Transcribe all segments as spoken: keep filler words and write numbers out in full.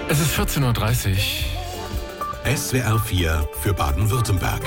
Es ist vierzehn Uhr dreißig. S W R vier für Baden-Württemberg.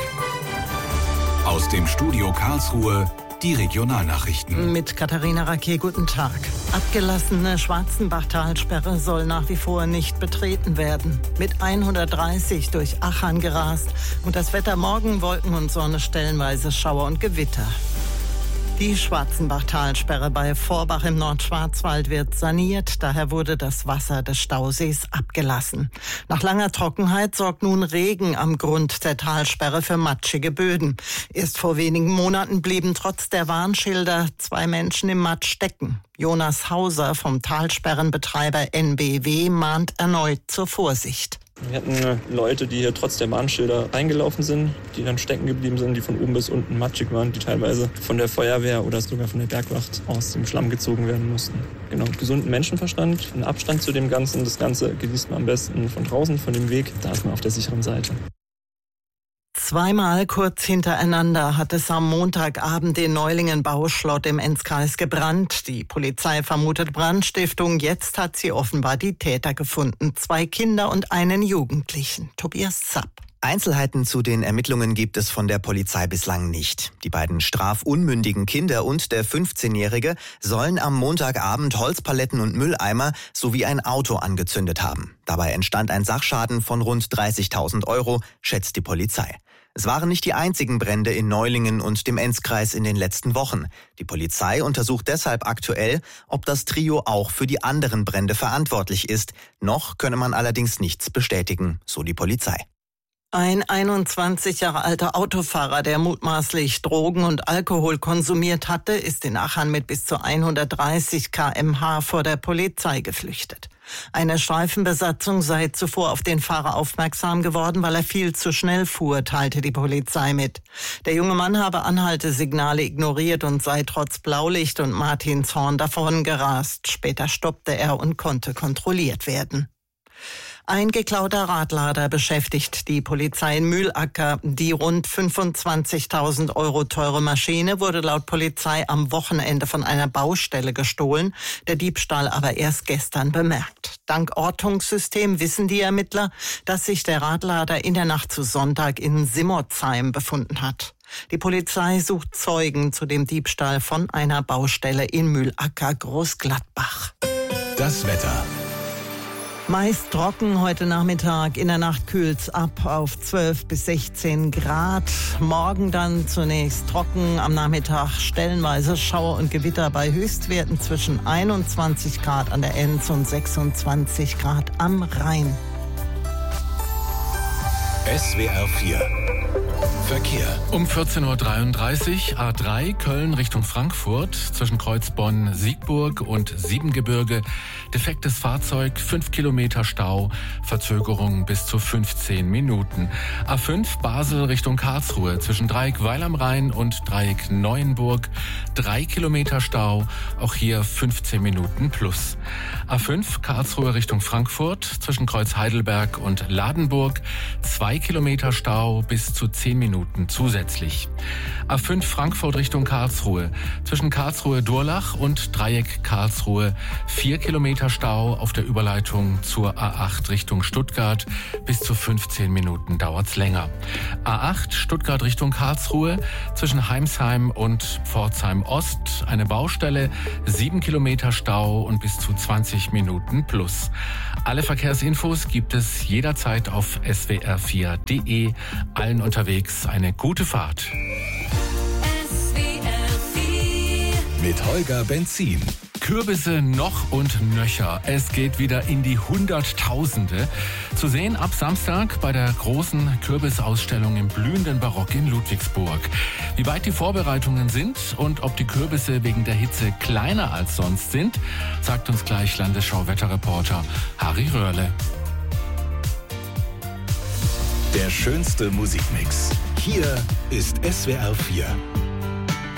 Aus dem Studio Karlsruhe die Regionalnachrichten. Mit Katharina Raquet, guten Tag. Abgelassene Schwarzenbachtalsperre soll nach wie vor nicht betreten werden. Mit hundertdreißig durch Achern gerast und das Wetter morgen Wolken und Sonne, stellenweise Schauer und Gewitter. Die Schwarzenbachtalsperre bei Vorbach im Nordschwarzwald wird saniert. Daher wurde das Wasser des Stausees abgelassen. Nach langer Trockenheit sorgt nun Regen am Grund der Talsperre für matschige Böden. Erst vor wenigen Monaten blieben trotz der Warnschilder zwei Menschen im Matsch stecken. Jonas Hauser vom Talsperrenbetreiber N B W mahnt erneut zur Vorsicht. Wir hatten Leute, die hier trotz der Warnschilder reingelaufen sind, die dann stecken geblieben sind, die von oben bis unten matschig waren, die teilweise von der Feuerwehr oder sogar von der Bergwacht aus dem Schlamm gezogen werden mussten. Genau, gesunden Menschenverstand, einen Abstand zu dem Ganzen. Das Ganze genießt man am besten von draußen, von dem Weg. Da ist man auf der sicheren Seite. Zweimal kurz hintereinander hat es am Montagabend in Neulingen-Bauschlott im Enzkreis gebrannt. Die Polizei vermutet Brandstiftung. Jetzt hat sie offenbar die Täter gefunden. Zwei Kinder und einen Jugendlichen. Tobias Zapp. Einzelheiten zu den Ermittlungen gibt es von der Polizei bislang nicht. Die beiden strafunmündigen Kinder und der fünfzehnjährige sollen am Montagabend Holzpaletten und Mülleimer sowie ein Auto angezündet haben. Dabei entstand ein Sachschaden von rund dreißigtausend Euro, schätzt die Polizei. Es waren nicht die einzigen Brände in Neulingen und dem Enzkreis in den letzten Wochen. Die Polizei untersucht deshalb aktuell, ob das Trio auch für die anderen Brände verantwortlich ist. Noch könne man allerdings nichts bestätigen, so die Polizei. Ein einundzwanzig Jahre alter Autofahrer, der mutmaßlich Drogen und Alkohol konsumiert hatte, ist in Achern mit bis zu hundertdreißig Kilometer pro Stunde vor der Polizei geflüchtet. Eine Streifenbesatzung sei zuvor auf den Fahrer aufmerksam geworden, weil er viel zu schnell fuhr, teilte die Polizei mit. Der junge Mann habe Anhaltesignale ignoriert und sei trotz Blaulicht und Martinshorn davon gerast. Später stoppte er und konnte kontrolliert werden. Ein geklauter Radlader beschäftigt die Polizei in Mühlacker. Die rund fünfundzwanzigtausend Euro teure Maschine wurde laut Polizei am Wochenende von einer Baustelle gestohlen, der Diebstahl aber erst gestern bemerkt. Dank Ortungssystem wissen die Ermittler, dass sich der Radlader in der Nacht zu Sonntag in Simmerzheim befunden hat. Die Polizei sucht Zeugen zu dem Diebstahl von einer Baustelle in Mühlacker Großgladbach. Das Wetter. Meist trocken heute Nachmittag, in der Nacht kühlt's ab auf zwölf bis sechzehn Grad. Morgen dann zunächst trocken, am Nachmittag stellenweise Schauer und Gewitter bei Höchstwerten zwischen einundzwanzig Grad an der Enz und sechsundzwanzig Grad am Rhein. S W R vier Verkehr. Um vierzehn Uhr dreiunddreißig, A drei Köln Richtung Frankfurt, zwischen Kreuzbonn, Siegburg und Siebengebirge. Defektes Fahrzeug, fünf Kilometer Stau, Verzögerung bis zu fünfzehn Minuten. A fünf Basel Richtung Karlsruhe, zwischen Dreieck Weil am Rhein und Dreieck Neuenburg. drei Kilometer Stau, auch hier fünfzehn Minuten plus. A fünf Karlsruhe Richtung Frankfurt, zwischen Kreuz Heidelberg und Ladenburg. zwei Kilometer Stau, bis zu zehn Minuten zusätzlich. A fünf Frankfurt Richtung Karlsruhe, zwischen Karlsruhe-Durlach und Dreieck Karlsruhe. vier Kilometer Stau auf der Überleitung zur A acht Richtung Stuttgart. Bis zu fünfzehn Minuten dauert's länger. A acht Stuttgart Richtung Karlsruhe, zwischen Heimsheim und Pforzheim Ost. Eine Baustelle, sieben Kilometer Stau und bis zu zwanzig Minuten plus. Alle Verkehrsinfos gibt es jederzeit auf S W R vier Punkt de. Allen unterwegs eine gute Fahrt. S W R vier mit Holger Benzin. Kürbisse noch und nöcher. Es geht wieder in die Hunderttausende. Zu sehen ab Samstag bei der großen Kürbisausstellung im blühenden Barock in Ludwigsburg. Wie weit die Vorbereitungen sind und ob die Kürbisse wegen der Hitze kleiner als sonst sind, sagt uns gleich Landesschau-Wetterreporter Harry Röhrle. Der schönste Musikmix. Hier ist S W R vier.